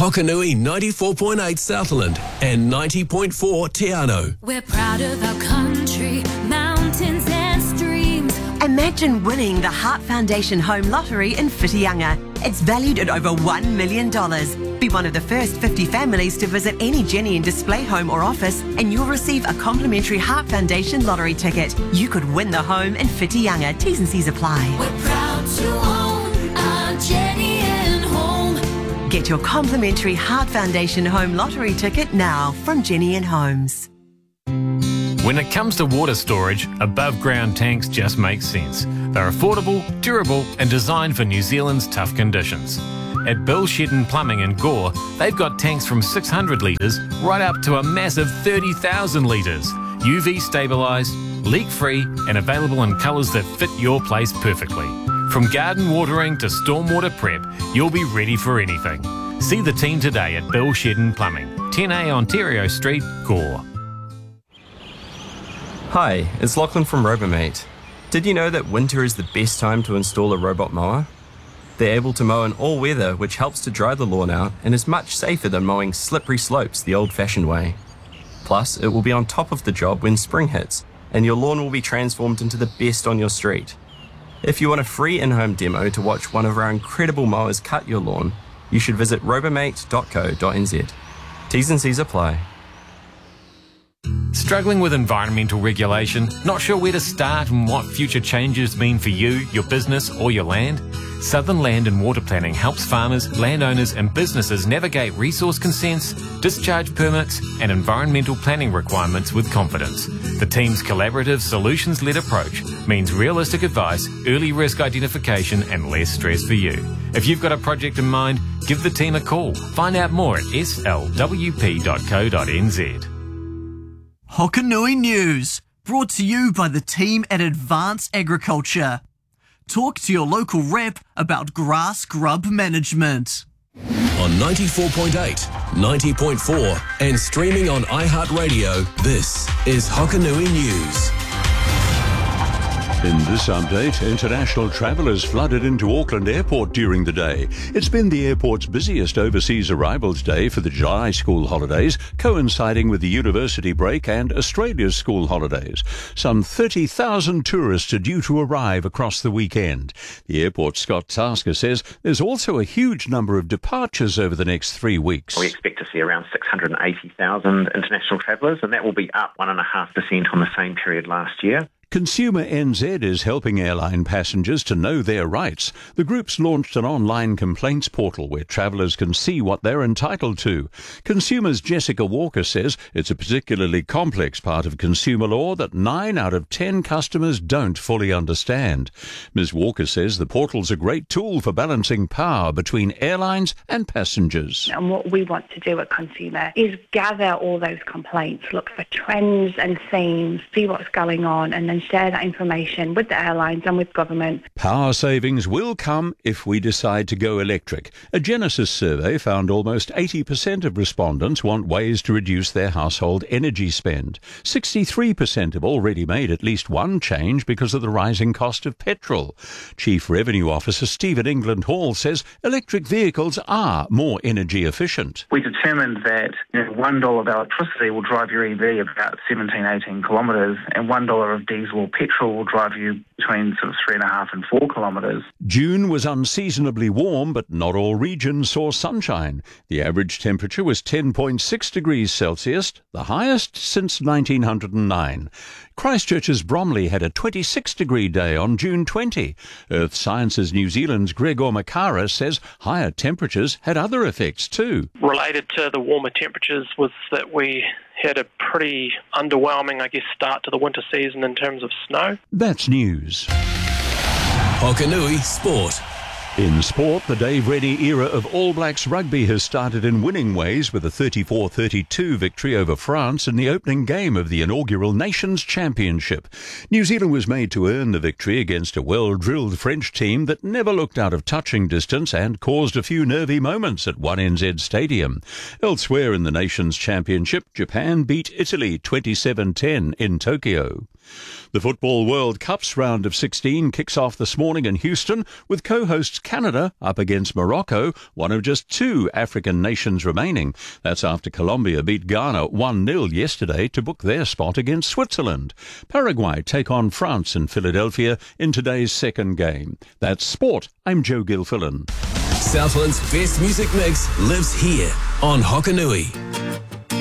Hokanui 94.8 Southland and 90.4 Te Anau. We're proud of our country, mountains and streams. Imagine winning the Heart Foundation Home Lottery in Whitianga. It's valued at over $1 million. Be one of the first 50 families to visit any Jenny and Display home or office, and you'll receive a complimentary Heart Foundation lottery ticket. You could win the home in Whitianga. T's and C's apply. We're proud to own our Jenny and Home. Get your complimentary Heart Foundation Home Lottery ticket now from Jenny and Homes. When it comes to water storage, above-ground tanks just make sense. They're affordable, durable and designed for New Zealand's tough conditions. At Bill Shedden Plumbing in Gore, they've got tanks from 600 litres right up to a massive 30,000 litres. UV stabilised, leak-free and available in colours that fit your place perfectly. From garden watering to stormwater prep, you'll be ready for anything. See the team today at Bill Shedden Plumbing, 10A Ontario Street, Gore. Hi, it's Lachlan from Robomate. Did you know that winter is the best time to install a robot mower? They're able to mow in all weather, which helps to dry the lawn out and is much safer than mowing slippery slopes the old-fashioned way. Plus, it will be on top of the job when spring hits, and your lawn will be transformed into the best on your street. If you want a free in-home demo to watch one of our incredible mowers cut your lawn, you should visit robomate.co.nz. T's and C's apply. Struggling with environmental regulation? Not sure where to start and what future changes mean for you, your business or your land? Southern Land and Water Planning helps farmers, landowners and businesses navigate resource consents, discharge permits and environmental planning requirements with confidence. The team's collaborative, solutions-led approach means realistic advice, early risk identification and less stress for you. If you've got a project in mind, give the team a call. Find out more at slwp.co.nz. Hokanui News, brought to you by the team at Advanced Agriculture. Talk to your local rep about grass grub management. On 94.8, 90.4 and streaming on iHeartRadio, this is Hokanui News. In this update, international travellers flooded into Auckland Airport during the day. It's been the airport's busiest overseas arrivals day for the July school holidays, coinciding with the university break and Australia's school holidays. Some 30,000 tourists are due to arrive across the weekend. The airport's Scott Tasker says there's also a huge number of departures over the next 3 weeks. We expect to see around 680,000 international travellers, and that will be up 1.5% on the same period last year. Consumer NZ is helping airline passengers to know their rights. The group's launched an online complaints portal where travellers can see what they're entitled to. Consumers Jessica Walker says it's a particularly complex part of consumer law that 9 out of 10 customers don't fully understand. Ms. Walker says the portal's a great tool for balancing power between airlines and passengers. And what we want to do at Consumer is gather all those complaints, look for trends and themes, see what's going on, and then share that information with the airlines and with government. Power savings will come if we decide to go electric. A Genesis survey found almost 80% of respondents want ways to reduce their household energy spend. 63% have already made at least one change because of the rising cost of petrol. Chief Revenue Officer Stephen England Hall says electric vehicles are more energy efficient. We determined that $1 of electricity will drive your EV about 17-18 kilometres, and $1 of diesel or petrol will drive you between sort of 3.5 and 4 kilometres. June was unseasonably warm, but not all regions saw sunshine. The average temperature was 10.6 degrees Celsius, the highest since 1909. Christchurch's Bromley had a 26-degree day on June 20. Earth Sciences New Zealand's Gregor Makara says higher temperatures had other effects too. Related to the warmer temperatures was that we had a pretty underwhelming, start to the winter season in terms of snow. That's news. Hokanui Sport. In sport, the Dave Rennie era of All Blacks rugby has started in winning ways with a 34-32 victory over France in the opening game of the inaugural Nations Championship. New Zealand was made to earn the victory against a well-drilled French team that never looked out of touching distance and caused a few nervy moments at 1NZ Stadium. Elsewhere in the Nations Championship, Japan beat Italy 27-10 in Tokyo. The Football World Cup's round of 16 kicks off this morning in Houston with co-hosts Canada up against Morocco, one of just 2 African nations remaining. That's after Colombia beat Ghana 1-0 yesterday to book their spot against Switzerland. Paraguay take on France in Philadelphia in today's second game. That's sport. I'm Joe Gilfillan. Southland's best music mix lives here on Hokanui.